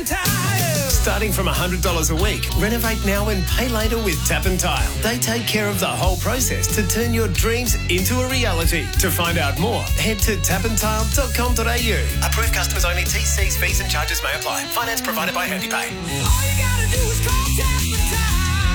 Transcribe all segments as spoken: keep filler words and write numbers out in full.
Tile. Starting from one hundred dollars a week, renovate now and pay later with Tap and Tile. They take care of the whole process to turn your dreams into a reality. To find out more, head to tap and tile dot com dot a u. Approved customers only. T Cs, fees and charges may apply. Finance provided by HandyPay. All you gotta do is call Tap and Tile.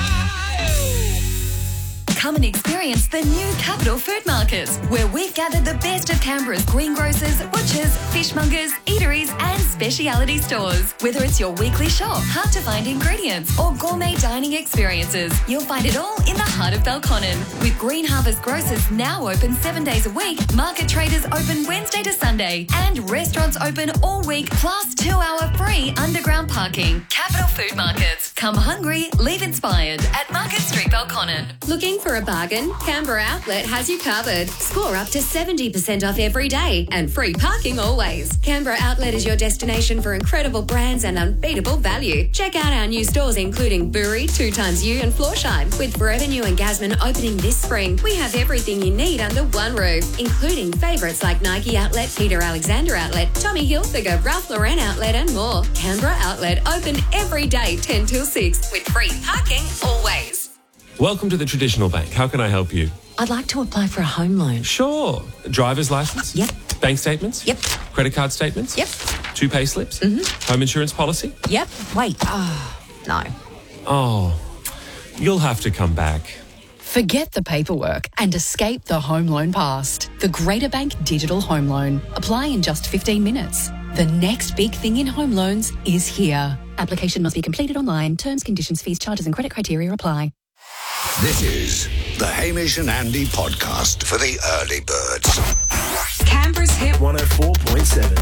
Come and experience the new Capital Food Market, where we've gathered the best of Canberra's greengrocers, butchers, fishmongers, eateries and speciality stores. Whether it's your weekly shop, hard-to-find ingredients or gourmet dining experiences, you'll find it all in the heart of Belconnen. With Green Harvest Grocers now open seven days a week, market traders open Wednesday to Sunday and restaurants open all week plus two-hour free underground parking. Capital Food Markets. Come hungry, leave inspired at Market Street, Belconnen. Looking for a bargain? Canberra Outlet has you covered. Score up to seventy percent off every day and free parking always. Canberra Outlet is your destination for incredible brands and unbeatable value. Check out our new stores including Bury, Two Times U and Florsheim. With Forever New and Gasman opening this spring, we have everything you need under one roof, including favourites like Nike Outlet, Peter Alexander Outlet, Tommy Hilfiger, Ralph Lauren Outlet and more. Canberra Outlet open every day ten till six with free parking always. Welcome to the Traditional Bank. How can I help you? I'd like to apply for a home loan. Sure. Driver's license? Yep. Bank statements? Yep. Credit card statements? Yep. Two pay slips? Mm-hmm. Home insurance policy? Yep. Wait. Oh, no. Oh, you'll have to come back. Forget the paperwork and escape the home loan past. The Greater Bank Digital Home Loan. Apply in just fifteen minutes. The next big thing in home loans is here. Application must be completed online. Terms, conditions, fees, charges and credit criteria apply. This is the Hamish and Andy podcast for the early birds. Canberra's hit one oh four point seven.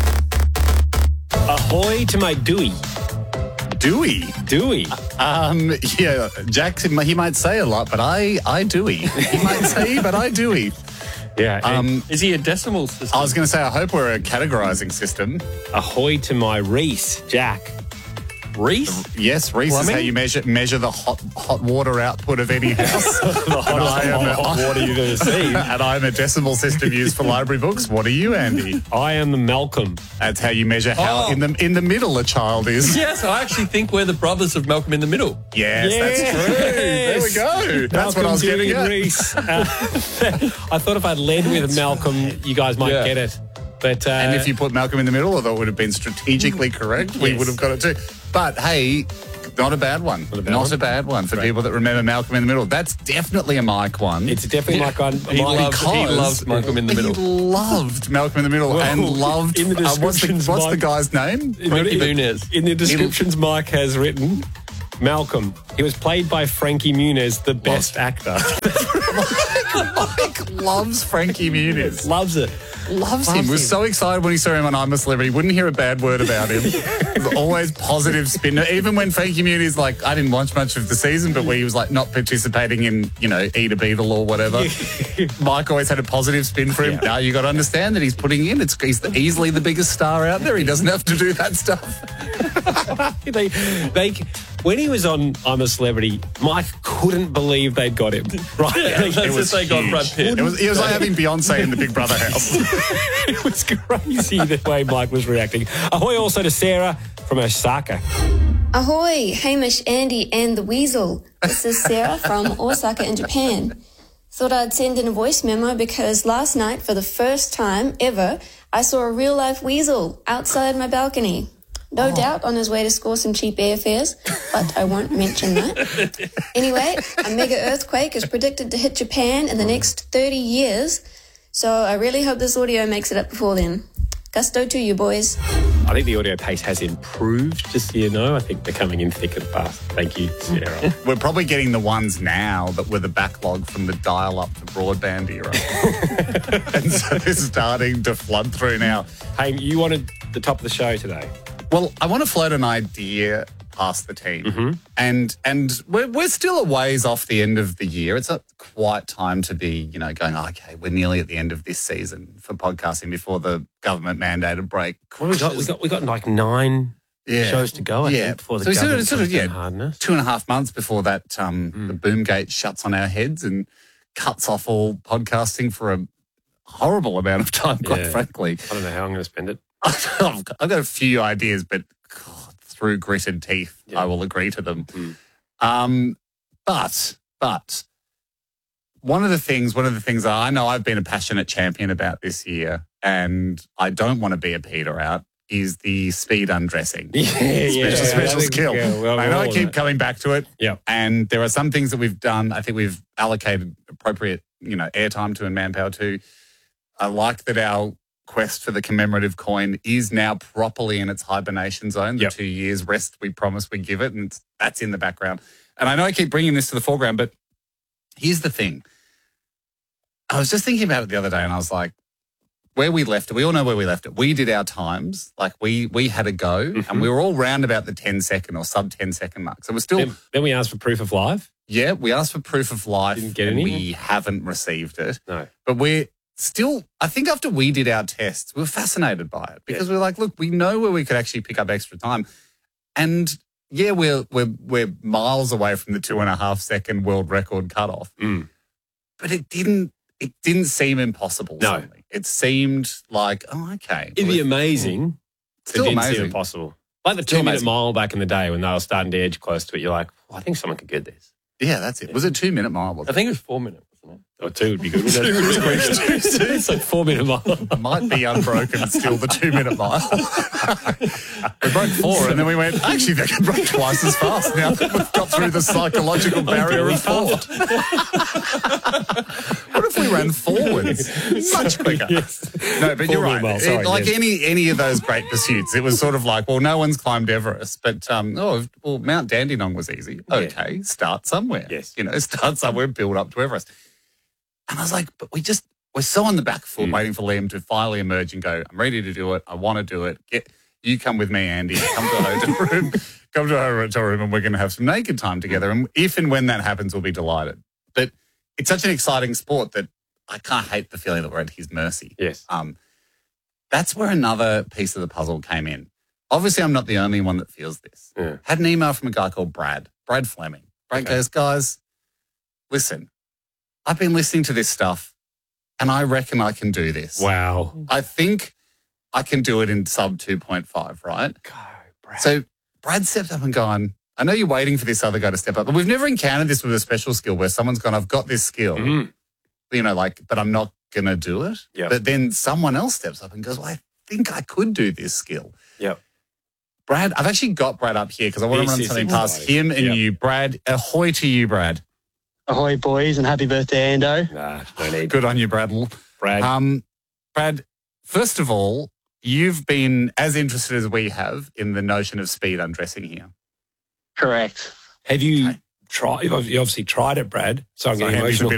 Ahoy to my Dewey. Dewey? Dewey. Um, yeah, Jackson, he might say a lot, but I, I Dewey. He might say, but I Dewey. Yeah. Um, is he a decimal system? I was going to say, I hope we're a categorising system. Ahoy to my Reese, Jack. Reese? Yes, Reese Plumbing? Is how you measure measure the hot hot water output of any house. The hottest hot, hot water you've ever seen. And I'm a decimal system used for library books. What are you, Andy? I am the Malcolm. That's how you measure how oh. in the in the middle a child is. Yes, I actually think we're the brothers of Malcolm in the Middle. Yes, yes. That's true. There we go. That's Malcolm, what I was getting at. Reese. Uh, I thought if I'd led with Malcolm, you guys might yeah. get it. But, uh, and if you put Malcolm in the middle, although it would have been strategically correct, yes. we would have got it too. But hey, not a bad one. Not a bad, not one. A bad one for right. people that remember Malcolm in the Middle. That's definitely a Mike one. It's definitely yeah. Mike one. He loved, he loved Malcolm in the Middle. He loved Malcolm in the Middle well, and loved... In the descriptions, uh, what's, the, what's Mike, the guy's name? Frankie Muniz. In the descriptions, Mike has written... Malcolm. He was played by Frankie Muniz, the best actor. Mike loves Frankie Muniz. Loves it. Loves, Loves him. him. Was so excited when he saw him on I'm a Celebrity. Wouldn't hear a bad word about him. Was always positive spin. Even when Frankie Muniz, like, I didn't watch much of the season, but where he was like not participating in, you know, Eat a Beetle or whatever. Mike always had a positive spin for him. Yeah. Now you got to understand that he's putting in. It's he's the, easily the biggest star out there. He doesn't have to do that stuff. they, they. When he was on I'm a Celebrity, Mike couldn't believe they'd got him. Right? Yeah, that's it was they got Brad Pitt. It was, it was like having Beyonce in the Big Brother house. It was crazy the way Mike was reacting. Ahoy also to Sarah from Osaka. Ahoy, Hamish, Andy and the Weasel. This is Sarah from Osaka in Japan. Thought I'd send in a voice memo because last night, for the first time ever, I saw a real-life weasel outside my balcony. No oh. doubt on his way to score some cheap airfares, but I won't mention that. Anyway, a mega earthquake is predicted to hit Japan in the next thirty years, so I really hope this audio makes it up before then. Gusto to you, boys. I think the audio pace has improved, just so you know. I think they're coming in thick and fast. Thank you, Sarah. We're probably getting the ones now that were the backlog from the dial-up to broadband era. And so they're starting to flood through now. Hey, you wanted the top of the show today. Well, I want to float an idea past the team. Mm-hmm. And and we're, we're still a ways off the end of the year. It's not quite time to be, you know, going, oh, okay, we're nearly at the end of this season for podcasting before the government mandated break. Well, we got we got we got like nine yeah. shows to go, I yeah. think, before the so government sort of, sort of, yeah, hardness. Two and a half months before that um, mm. the boom gate shuts on our heads and cuts off all podcasting for a horrible amount of time, quite yeah. frankly. I don't know how I'm going to spend it. I've got a few ideas, but God, through gritted teeth, Yeah. I will agree to them. Mm. Um, but, but one of the things, one of the things that I know I've been a passionate champion about this year, and I don't want to be a Peter out, is the speed undressing. Yeah, yeah, special, yeah, special I think, skill. yeah, well, I know we're I all keep on coming back to it. Yeah. And there are some things that we've done. I think we've allocated appropriate, you know, airtime to and manpower to. I like that our quest for the commemorative coin is now properly in its hibernation zone. The Yep. two years rest we promised we give it, and it's, that's in the background. And I know I keep bringing this to the foreground, but here's the thing. I was just thinking about it the other day, and I was like, where we left it, we all know where we left it. We did our times, like we we had a go, Mm-hmm. and we were all round about the ten second or sub ten second mark. So we're still, Then, then we asked for proof of life. yeah, we asked for proof of life, Didn't get and any? we haven't received it. No. But we're still, I think after we did our tests, we were fascinated by it because we we're like, look, we know where we could actually pick up extra time. And yeah, we're we're we're miles away from the two and a half second world record cutoff. Mm. But it didn't it didn't seem impossible. No. suddenly. It seemed like, oh, okay. It'd Well, be if- amazing. Still it didn't amazing. seem impossible. Like the Still two minute amazing. mile back in the day when they were starting to edge close to it, you're like, well, I think someone could get this. Yeah, that's it. Was it two minute mile? Was I it? think it was four minutes, wasn't Or two would be good. Two would be great. It's like four minute mile. Might be unbroken still, the two minute mile. We broke four and then we went, actually, they can break twice as fast now that we've got through the psychological barrier of four. What if we ran forwards? Much quicker. Yes. No, but Four you're minute right. mile, It- sorry, like yes. any any of those great pursuits, it was sort of like, well, no one's climbed Everest, but um, oh, well, Mount Dandenong was easy. Okay, start somewhere. Yes. You know, start somewhere, build up to Everest. And I was like, but we just, we're so on the back foot Mm. waiting for Liam to finally emerge and go, I'm ready to do it. I want to do it. Get You come with me, Andy. Come to a hotel room. Come to a hotel room and we're going to have some naked time together. And if and when that happens, we'll be delighted. But it's such an exciting sport that I can't hate the feeling that we're at his mercy. Yes. Um, that's where another piece of the puzzle came in. Obviously, I'm not the only one that feels this. Yeah. Had an email from a guy called Brad, Brad Fleming. Brad Okay. goes, guys, listen, I've been listening to this stuff and I reckon I can do this. Wow. I think I can do it in sub two point five, right? Go, Brad. So Brad stepped up and gone, I know you're waiting for this other guy to step up, but we've never encountered this with a special skill where someone's gone, I've got this skill, Mhm. you know, like, but I'm not going to do it. Yep. But then someone else steps up and goes, well, I think I could do this skill. Yep. Brad, I've actually got Brad up here because I want This to run is something past exciting. him and Yep. you, Brad. Ahoy to you, Brad. Ahoy, boys, and happy birthday, Ando. Nah, no need. Good on you, Brad. Brad. Um, Brad, first of all, you've been as interested as we have in the notion of speed undressing here. Correct. Have you Okay. tried? You obviously tried it, Brad. So I'm So getting Andy's a emotional. bit